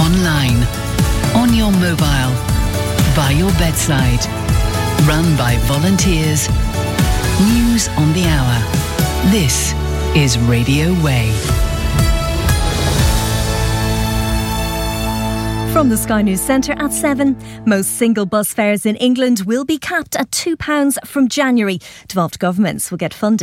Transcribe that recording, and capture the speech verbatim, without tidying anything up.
online, on your mobile, by your bedside. Run by volunteers. News on the hour. This is Radio Way. From the Sky News Centre at seven, most single bus fares in England will be capped at two pounds from January. Devolved governments will get funding